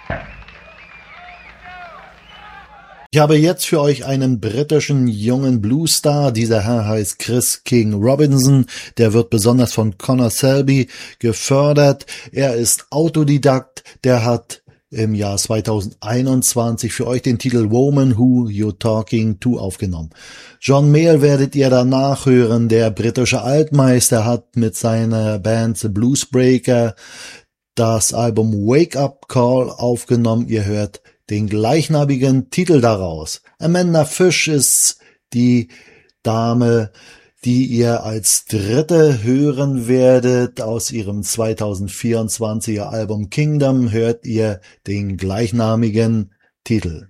Ich habe jetzt für euch einen britischen jungen Bluesstar. Dieser Herr heißt Chris King Robinson. Der wird besonders von Connor Selby gefördert. Er ist Autodidakt. Der hat im Jahr 2021 für euch den Titel Woman Who You Talking To aufgenommen. John Mayall werdet ihr danach hören. Der britische Altmeister hat mit seiner Band The Bluesbreaker das Album Wake Up Call aufgenommen. Ihr hört den gleichnamigen Titel daraus. Amanda Fish ist die Dame, die ihr als dritte hören werdet. Aus ihrem 2024er Album Kingdom hört ihr den gleichnamigen Titel.